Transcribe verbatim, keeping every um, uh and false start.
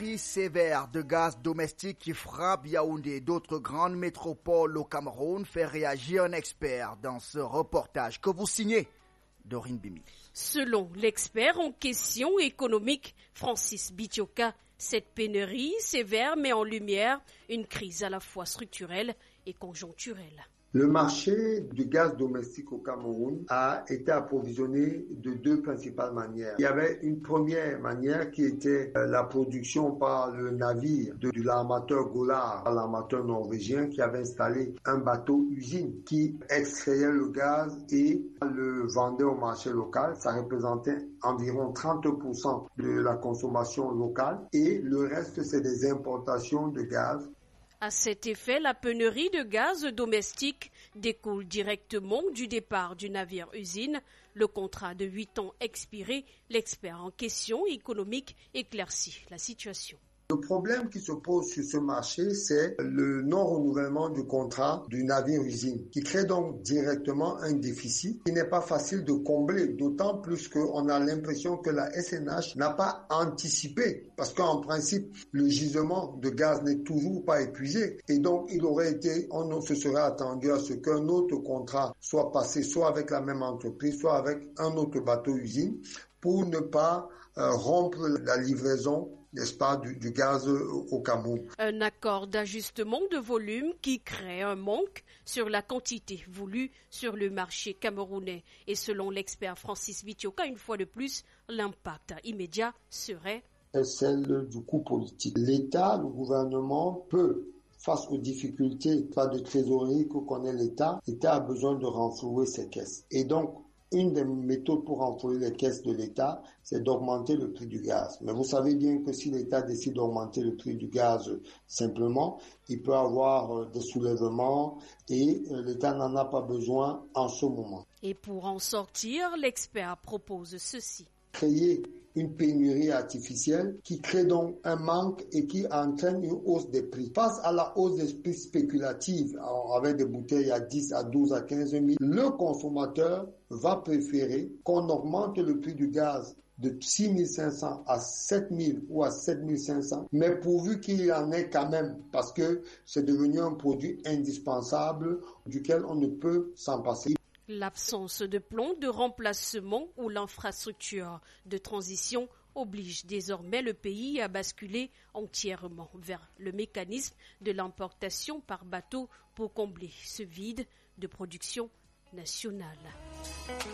Sévère de gaz domestique qui frappe Yaoundé et d'autres grandes métropoles au Cameroun fait réagir un expert dans ce reportage que vous signez, Dorine Bimi. Selon l'expert en questions économiques, Francis Bitioka, cette pénurie sévère met en lumière une crise à la fois structurelle et conjoncturelle. Le marché du gaz domestique au Cameroun a été approvisionné de deux principales manières. Il y avait une première manière qui était la production par le navire de, de l'armateur Golar, l'armateur norvégien qui avait installé un bateau-usine qui extrayait le gaz et le vendait au marché local. Ça représentait environ trente pour cent de la consommation locale et le reste, c'est des importations de gaz. À cet effet, la pénurie de gaz domestique découle directement du départ du navire-usine. Le contrat de huit ans expiré, l'expert en questions économiques éclaircit la situation. Le problème qui se pose sur ce marché, c'est le non-renouvellement du contrat du navire-usine, qui crée donc directement un déficit qui n'est pas facile de combler, d'autant plus qu'on a l'impression que la S N H n'a pas anticipé, parce qu'en principe, le gisement de gaz n'est toujours pas épuisé, et donc il aurait été, on se serait attendu à ce qu'un autre contrat soit passé, soit avec la même entreprise, soit avec un autre bateau-usine, pour ne pas euh, rompre la livraison, n'est-ce pas, du, du gaz au Cameroun. Un accord d'ajustement de volume qui crée un manque sur la quantité voulue sur le marché camerounais. Et selon l'expert Francis Bitioka, une fois de plus, l'impact immédiat serait celle du coût politique. L'État, le gouvernement peut, face aux difficultés pas de trésorerie que connaît l'État, l'État a besoin de renflouer ses caisses. Et donc, une des méthodes pour renflouer les caisses de l'État, c'est d'augmenter le prix du gaz. Mais vous savez bien que si l'État décide d'augmenter le prix du gaz simplement, il peut avoir des soulèvements et l'État n'en a pas besoin en ce moment. Et pour en sortir, l'expert propose ceci. Créer une pénurie artificielle qui crée donc un manque et qui entraîne une hausse des prix. Face à la hausse des prix spéculatifs, avec des bouteilles à dix, à douze, à quinze mille, le consommateur va préférer qu'on augmente le prix du gaz de six mille cinq cents à sept mille ou à sept mille cinq cents, mais pourvu qu'il y en ait quand même, parce que c'est devenu un produit indispensable duquel on ne peut s'en passer. L'absence de plan de remplacement ou l'infrastructure de transition oblige désormais le pays à basculer entièrement vers le mécanisme de l'importation par bateau pour combler ce vide de production nationale.